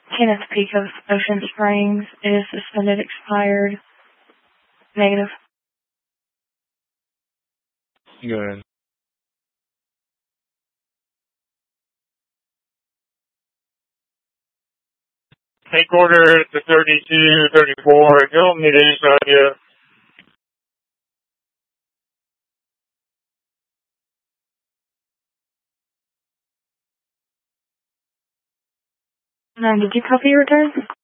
Kenneth Peak of Ocean Springs. It is suspended, expired. Negative. Good. Take order to 3234. Don't need inside you. Did you copy your return?